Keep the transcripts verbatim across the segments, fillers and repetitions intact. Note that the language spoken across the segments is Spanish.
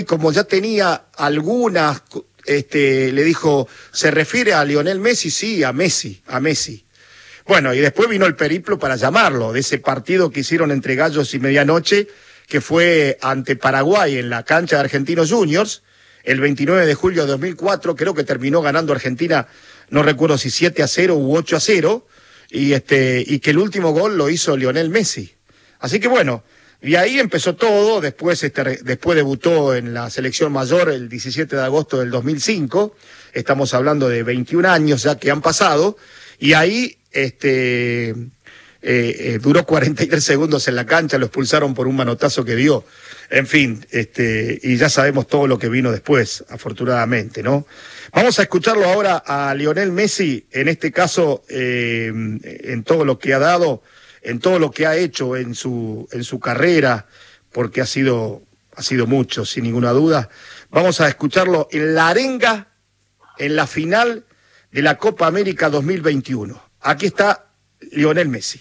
como ya tenía algunas, este, le dijo, ¿se refiere a Lionel Messi? Sí, a Messi, a Messi. Bueno, y después vino el periplo para llamarlo, de ese partido que hicieron entre Gallos y Medianoche, que fue ante Paraguay en la cancha de Argentinos Juniors, el veintinueve de julio de dos mil cuatro, creo que terminó ganando Argentina, no recuerdo si siete a cero u ocho a cero, y, este, y que el último gol lo hizo Lionel Messi. Así que bueno, y ahí empezó todo, después, este, después debutó en la selección mayor el diecisiete de agosto del dos mil cinco, estamos hablando de veintiún años ya que han pasado, y ahí este, eh, eh, duró cuarenta y tres segundos en la cancha, lo expulsaron por un manotazo que dio, en fin, este, y ya sabemos todo lo que vino después, afortunadamente, ¿no? Vamos a escucharlo ahora a Lionel Messi, en este caso, eh, en todo lo que ha dado, en todo lo que ha hecho en su, en su carrera, porque ha sido, ha sido mucho, sin ninguna duda. Vamos a escucharlo en la arenga, en la final de la Copa América dos mil veintiuno. Aquí está Lionel Messi.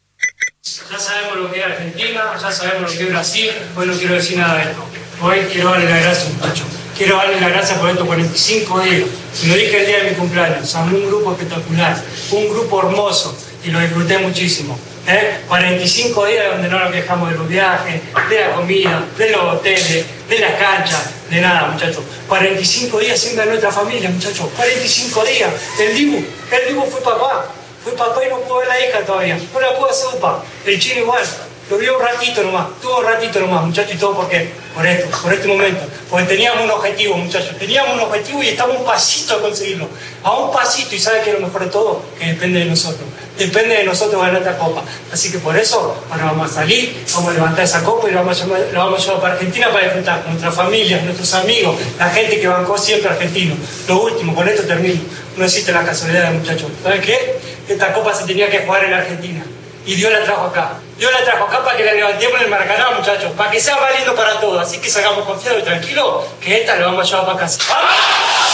Ya sabemos lo que es Argentina, ya sabemos lo que es Brasil, hoy no quiero decir nada de esto. Hoy quiero darle las gracias, muchachos. Quiero darle las gracias por estos cuarenta y cinco días. Se lo dije el día de mi cumpleaños, armé un grupo espectacular, un grupo hermoso y lo disfruté muchísimo. ¿Eh? cuarenta y cinco días donde no nos quejamos de los viajes, de la comida, de los hoteles, de las canchas, de nada, muchachos. cuarenta y cinco días siendo de nuestra familia, muchachos. cuarenta y cinco días. El Dibu, el Dibu fue papá. Fue papá y no pudo ver la hija todavía. No la pudo hacer papá. El Chino igual. Lo vio un ratito nomás. Tuvo un ratito nomás, muchachos. ¿Y todo por qué? Por esto, por este momento. Porque teníamos un objetivo, muchachos. Teníamos un objetivo y estamos un pasito a conseguirlo. A un pasito. Y ¿sabe qué es lo mejor de todo? Que depende de nosotros. Depende de nosotros ganar esta copa. Así que por eso ahora vamos a salir, vamos a levantar esa copa y la vamos a llevar, la vamos a llevar para Argentina para disfrutar con nuestra familia, nuestros amigos, la gente que bancó siempre argentino. Lo último, con esto termino. No existe la casualidad, muchachos. ¿Saben qué? Esta copa se tenía que jugar en Argentina. Y Dios la trajo acá. Dios la trajo acá para que la levantemos en el Maracaná, muchachos. Para que sea válido para todos. Así que salgamos confiados y tranquilos que esta la vamos a llevar para casa. ¡Vamos!